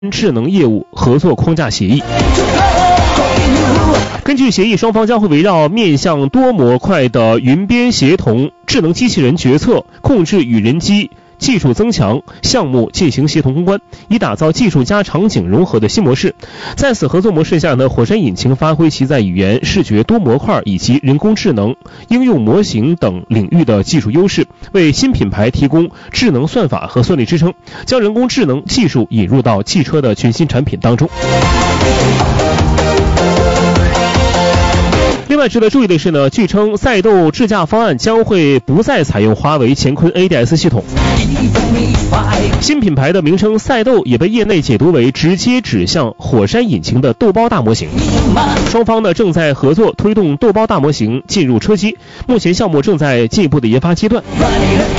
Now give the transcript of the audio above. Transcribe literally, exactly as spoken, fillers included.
智能业务合作框架协议。根据协议，双方将会围绕面向多模块的云边协同、智能机器人决策、控制与人机技术增强项目进行协同攻关，以打造技术加场景融合的新模式。在此合作模式下呢，火山引擎发挥其在语言、视觉、多模块以及人工智能、应用模型等领域的技术优势，为新品牌提供智能算法和算力支撑，将人工智能技术引入到汽车的全新产品当中。另外值得注意的是呢，据称赛斗智驾方案将会不再采用华为乾坤 A D S 系统。新品牌的名称赛斗也被业内解读为直接指向火山引擎的豆包大模型。双方呢正在合作推动豆包大模型进入车机，目前项目正在进一步的研发阶段。